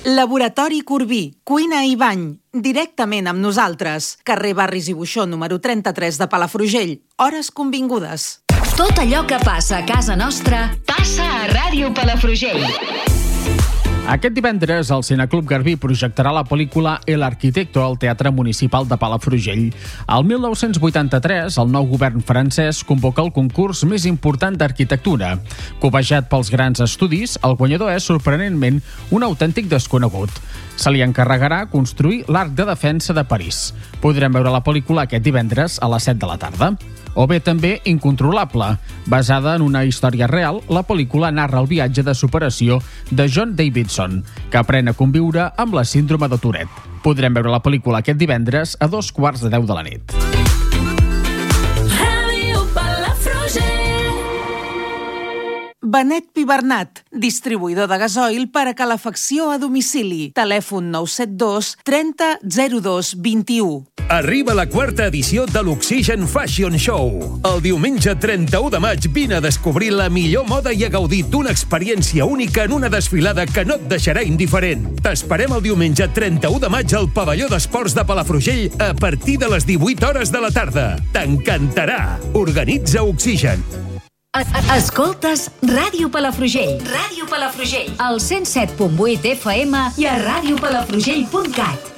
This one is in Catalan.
Laboratori Corbí, cuina i bany, directament amb nosaltres. Carrer Barris i Buixó, número 33 de Palafrugell. Hores convingudes. Tot allò que passa a casa nostra passa a Ràdio Palafrugell. Aquest divendres, el Cineclub Garbí projectarà la pel·lícula El Arquitecto al Teatre Municipal de Palafrugell. Al 1983, el nou govern francès convoca el concurs més important d'arquitectura. Cobejat pels grans estudis, el guanyador és, sorprenentment, un autèntic desconegut. Se li encarregarà construir l'Arc de Defensa de París. Podrem veure la pel·lícula aquest divendres a les 7 de la tarda. O bé també Incontrolable. Basada en una història real, la pel·lícula narra el viatge de superació de John Davidson, que aprèn a conviure amb la síndrome de Tourette. Podrem veure la pel·lícula aquest divendres a 9:15 de la nit. Benet Pibernat, distribuïdor de gasoil per a calefacció a domicili. Telèfon 972 30 02 21. Arriba la quarta edició de l'Oxigen Fashion Show. El diumenge 31 de maig vine a descobrir la millor moda i a gaudir d'una experiència única en una desfilada que no et deixarà indiferent. T'esperem el diumenge 31 de maig al pavelló d'esports de Palafrugell a partir de les 18 hores de la tarda. T'encantarà! Organitza Oxigen. Escoltes Ràdio Palafrugell. Ràdio Palafrugell. Al 107.8 FM i a radiopalafrugell.cat.